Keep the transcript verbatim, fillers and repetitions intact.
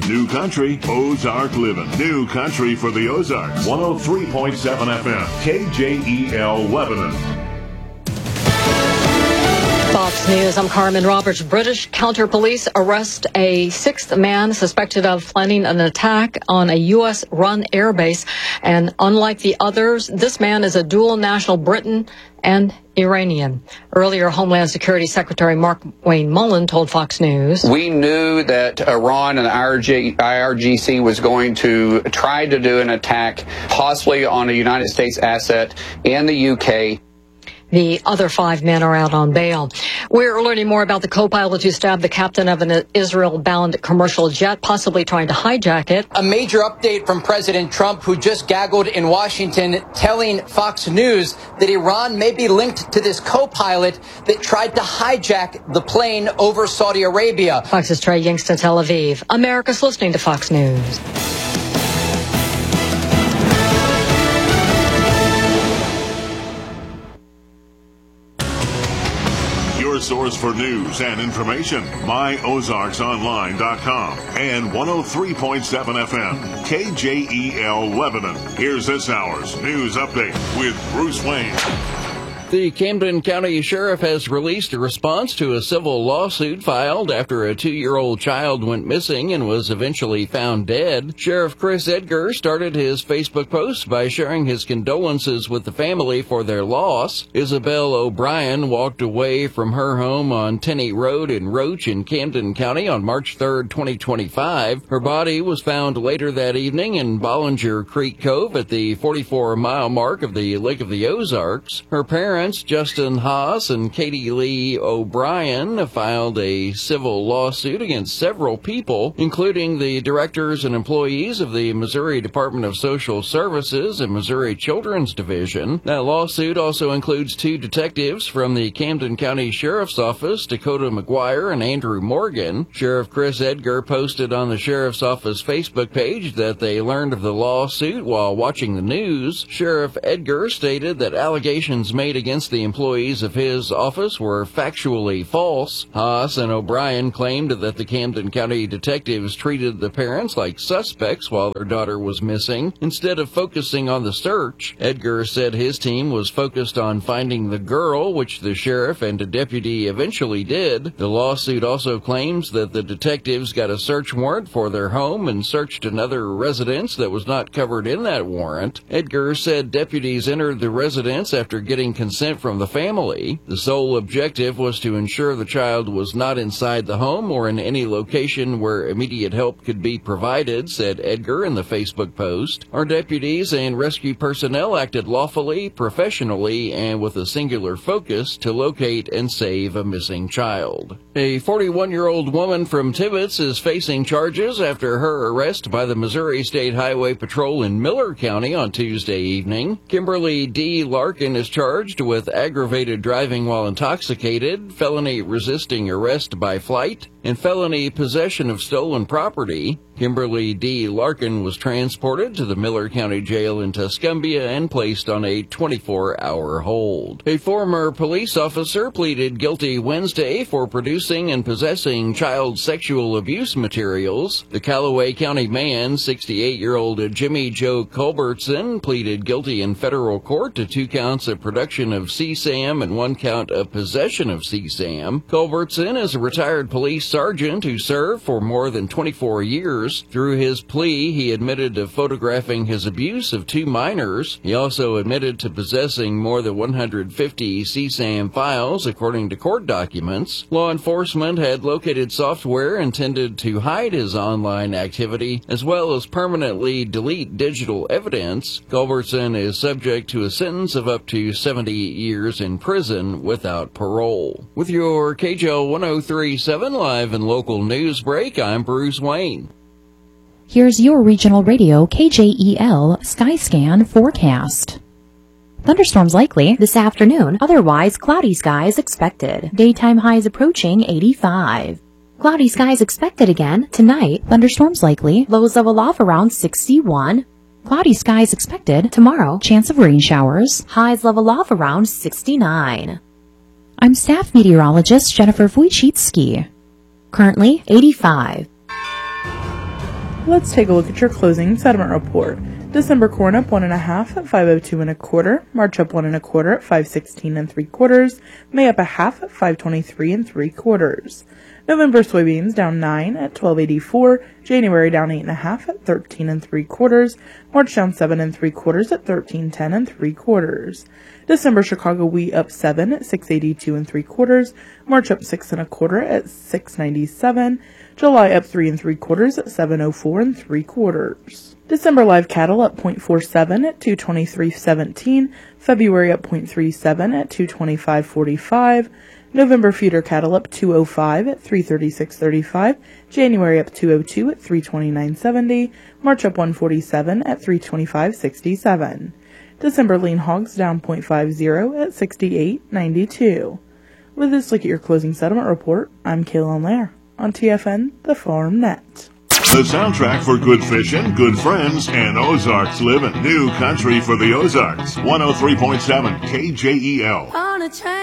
New Country, Ozark Living. New Country for the Ozarks. one oh three point seven F M, K J E L Lebanon. Fox News, I'm Carmen Roberts. British counter police arrest a sixth man suspected of planning an attack on a U S run airbase. And unlike the others, this man is a dual national Briton and Iranian. Earlier, Homeland Security Secretary Mark Wayne Mullen told Fox News, "We knew that Iran and the I R G C was going to try to do an attack, possibly on a United States asset in the U K. The other five men are out on bail. We're learning more about the co-pilot who stabbed the captain of an Israel-bound commercial jet, possibly trying to hijack it. A major update from President Trump, who just gaggled in Washington, telling Fox News that Iran may be linked to this co-pilot that tried to hijack the plane over Saudi Arabia. Fox's Trey Yingsta, Tel Aviv. America's listening to Fox News. Source for news and information, my ozarks online dot com and one oh three point seven F M, K J E L Lebanon. Here's this hour's news update with Bruce Wayne. The Camden County Sheriff has released a response to a civil lawsuit filed after a two-year-old child went missing and was eventually found dead. Sheriff Chris Edgar started his Facebook post by sharing his condolences with the family for their loss. Isabel O'Brien walked away from her home on Tenney Road in Roach in Camden County on March third, twenty twenty-five. Her body was found later that evening in Bollinger Creek Cove at the forty-four mile mark of the Lake of the Ozarks. Her parents, Justin Haas and Katie Lee O'Brien, filed a civil lawsuit against several people, including the directors and employees of the Missouri Department of Social Services and Missouri Children's Division. That lawsuit also includes two detectives from the Camden County Sheriff's Office, Dakota McGuire and Andrew Morgan. Sheriff Chris Edgar posted on the Sheriff's Office Facebook page that they learned of the lawsuit while watching the news. Sheriff Edgar stated that allegations made against against the employees of his office were factually false. Haas and O'Brien claimed that the Camden County detectives treated the parents like suspects while their daughter was missing, instead of focusing on the search. Edgar said his team was focused on finding the girl, which the sheriff and a deputy eventually did. The lawsuit also claims that the detectives got a search warrant for their home and searched another residence that was not covered in that warrant. Edgar said deputies entered the residence after getting consent from the family. The sole objective was to ensure the child was not inside the home or in any location where immediate help could be provided, said Edgar in the Facebook post. Our deputies and rescue personnel acted lawfully, professionally, and with a singular focus to locate and save a missing child. A forty-one-year-old woman from Tibbetts is facing charges after her arrest by the Missouri State Highway Patrol in Miller County on Tuesday evening. Kimberly D. Larkin is charged with aggravated driving while intoxicated, felony resisting arrest by flight, and felony possession of stolen property. Kimberly D. Larkin was transported to the Miller County Jail in Tuscumbia and placed on a twenty-four hour hold. A former police officer pleaded guilty Wednesday for producing and possessing child sexual abuse materials. The Callaway County man, sixty-eight-year-old Jimmy Joe Culbertson, pleaded guilty in federal court to two counts of production of C SAM and one count of possession of C SAM. Culbertson is a retired police sergeant who served for more than twenty-four years. Through his plea, he admitted to photographing his abuse of two minors. He also admitted to possessing more than one hundred fifty C SAM files, according to court documents. Law enforcement had located software intended to hide his online activity, as well as permanently delete digital evidence. Culbertson is subject to a sentence of up to seventy years in prison without parole. With your K J L one oh three point seven live and local news break, I'm Bruce Wayne. Here's your regional radio K J E L Skyscan forecast. Thunderstorms likely this afternoon, otherwise cloudy skies expected. Daytime highs approaching eighty-five. Cloudy skies expected again tonight. Thunderstorms likely, lows level off around sixty-one. Cloudy skies expected tomorrow. Chance of rain showers. Highs level off around sixty-nine. I'm staff meteorologist Jennifer Wojcicki. Currently eighty-five. Let's take a look at your closing settlement report. December corn up one and a half at five oh two and a quarter. March up one and a quarter at five sixteen and three quarters. May up a half at five twenty-three and three quarters. November soybeans down nine at twelve eighty-four. January down eight and a half at thirteen and three quarters. March down seven and three quarters at thirteen ten and three quarters. December Chicago wheat up seven at six eighty-two and three quarters. March up six and a quarter at six ninety-seven. July up three and three quarters at seven oh four and three quarters. December live cattle up zero point four seven at two twenty-three seventeen. February up zero point three seven at two twenty-five forty-five. November feeder cattle up two oh five at three thirty-six thirty-five. January up two oh two at three twenty-nine seventy. March up one forty-seven at three twenty-five sixty-seven. December lean hogs down zero point five zero at sixty-eight ninety-two. With this look at your closing settlement report, I'm Kaylin Lair on T F N, the Farm Net. The soundtrack for good fishing, good friends, and Ozarks living. New country for the Ozarks. one oh three point seven K J E L.